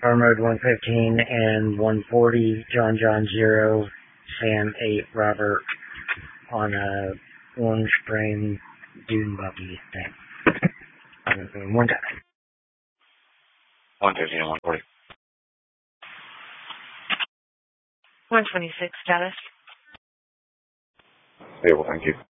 Armored 115 and 140, John 0, Sam 8, Robert on a orange frame dune buggy thing. One time. 115 and 140. 126 status. Stable, thank you.